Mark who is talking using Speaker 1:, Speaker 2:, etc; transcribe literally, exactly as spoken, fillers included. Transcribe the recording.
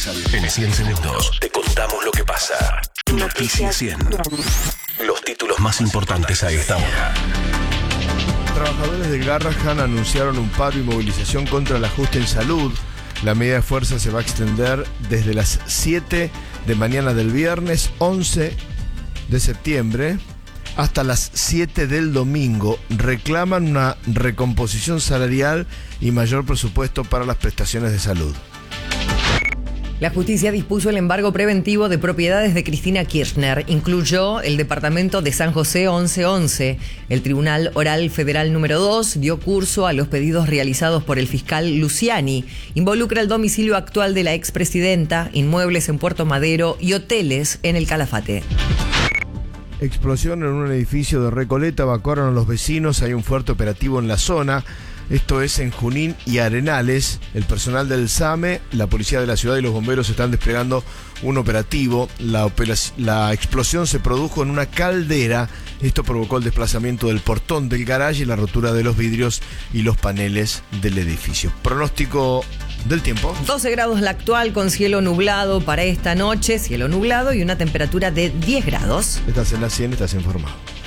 Speaker 1: lunes a viernes. En cien segundos te contamos lo que pasa. Noticias cien. Los títulos más importantes a esta hora.
Speaker 2: Trabajadores del Garrahan anunciaron un paro y movilización contra el ajuste en salud. La medida de fuerza se va a extender desde las siete de mañana del viernes once de septiembre hasta las siete del domingo. Reclaman una recomposición salarial y mayor presupuesto para las prestaciones de salud.
Speaker 3: La justicia dispuso el embargo preventivo de propiedades de Cristina Kirchner. Incluyó el departamento de San José once once. El Tribunal Oral Federal número dos dio curso a los pedidos realizados por el fiscal Luciani. Involucra el domicilio actual de la expresidenta, inmuebles en Puerto Madero y hoteles en el Calafate.
Speaker 2: Explosión en un edificio de Recoleta, evacuaron a los vecinos, hay un fuerte operativo en la zona. Esto es en Junín y Arenales. El personal del SAME, la policía de la ciudad y los bomberos están desplegando un operativo. La, operac- la explosión se produjo en una caldera. Esto provocó el desplazamiento del portón del garaje y la rotura de los vidrios y los paneles del edificio. Pronóstico del tiempo.
Speaker 3: doce grados la actual con cielo nublado para esta noche. Cielo nublado y una temperatura de diez grados.
Speaker 2: Estás en la cien, estás informado.